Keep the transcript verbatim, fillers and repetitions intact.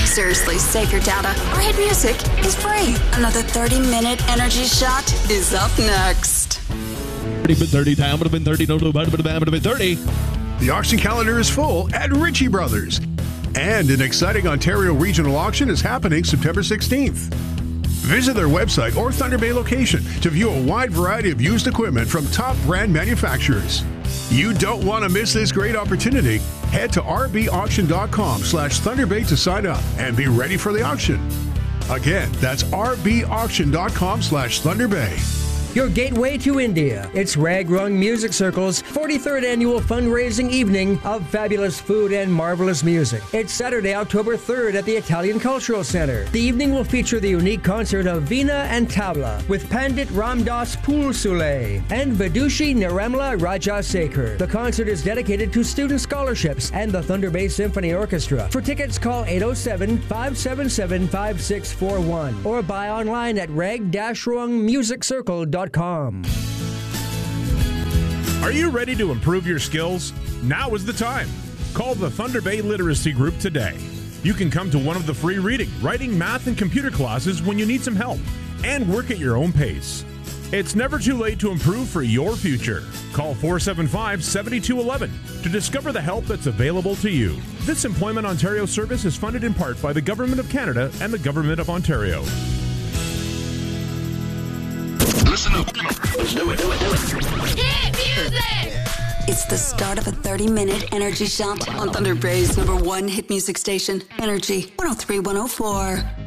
Seriously, save your data. Our hit music is free. Another thirty-minute energy shot is up next. thirty, time would have been thirty, no, no, would have been thirty. The auction calendar is full at Ritchie Brothers. And an exciting Ontario regional auction is happening September sixteenth. Visit their website or Thunder Bay location to view a wide variety of used equipment from top brand manufacturers. You don't want to miss this great opportunity. Head to rbauction.com slash Thunder Bay to sign up and be ready for the auction. Again, that's rbauction.com slash Thunder Bay. Your gateway to India. It's Rag Rung Music Circle's forty-third annual fundraising evening of fabulous food and marvelous music. It's Saturday, October third at the Italian Cultural Center. The evening will feature the unique concert of Veena and Tabla with Pandit Ramdas Pulsule and Vidushi Nirmala Rajasekhar. The concert is dedicated to student scholarships and the Thunder Bay Symphony Orchestra. For tickets, call eight oh seven, five seven seven, five six four one or buy online at rag dash rung music circle dot com. Are you ready to improve your skills? Now is the time. Call the Thunder Bay Literacy Group today. You can come to one of the free reading, writing, math, and computer classes when you need some help and work at your own pace. It's never too late to improve for your future. Call four seven five, seven two one one to discover the help that's available to you. This Employment Ontario service is funded in part by the Government of Canada and the Government of Ontario. Listen up. Let's do it, do it, do it. Hit music! It's the start of a thirty-minute energy shot on Thunder Bay's number one hit music station, Energy one oh three point one oh four.